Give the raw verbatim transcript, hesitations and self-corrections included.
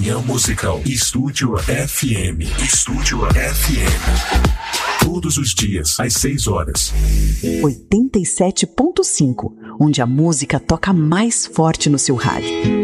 Manhã Musical Estúdio F M. Estúdio F M. Todos os dias, às seis horas. oitenta e sete ponto cinco, onde a música toca mais forte no seu rádio.